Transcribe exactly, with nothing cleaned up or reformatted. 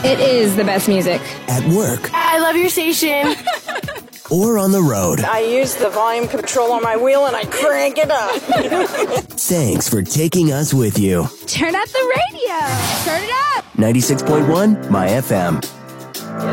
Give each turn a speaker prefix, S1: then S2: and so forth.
S1: It is the best music.
S2: At work.
S3: I love your station.
S2: Or on the road.
S4: I use the volume control on my wheel and I crank it up.
S2: Thanks for taking us with you.
S1: Turn up the radio. Turn it up.
S2: ninety-six point one My F M.